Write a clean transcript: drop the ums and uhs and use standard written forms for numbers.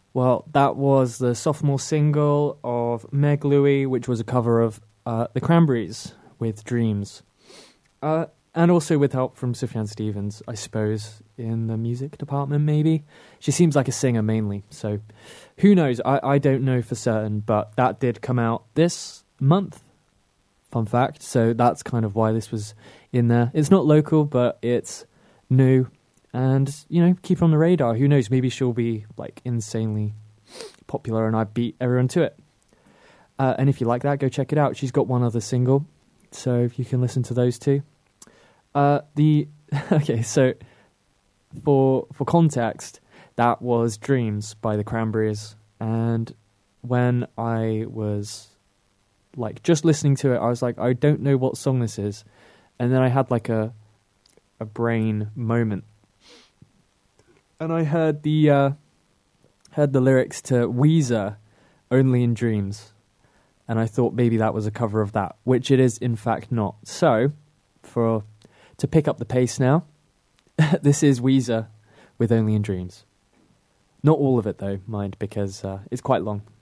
Well, that was the sophomore single of Meg Louie, which was a cover of The Cranberries with Dreams. And also with help from Sufjan Stevens, I suppose, in the music department, maybe. She seems like a singer mainly, so who knows? I don't know for certain, but that did come out this month. Fun fact. So that's kind of why this was in there. It's not local, but it's new. And, keep on the radar. Who knows? Maybe she'll be, insanely popular and I beat everyone to it. And if you like that, go check it out. She's got one other single, so you can listen to those two. Okay, so for context, that was Dreams by the Cranberries. And when I was, just listening to it, I was like, I don't know what song this is. And then I had, a brain moment. And I heard the lyrics to Weezer, Only in Dreams. And I thought maybe that was a cover of that, which it is in fact not. So, to pick up the pace now, this is Weezer with Only in Dreams. Not all of it though, mind, because it's quite long.